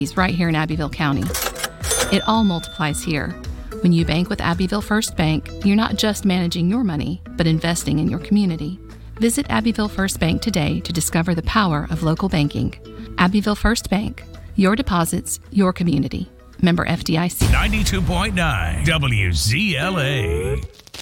right here in Abbeville County. It all multiplies here. When you bank with Abbeville First Bank, you're not just managing your money, but investing in your community. Visit Abbeville First Bank today to discover the power of local banking. Abbeville First Bank. Your deposits, your community. Member FDIC. 92.9 WZLA.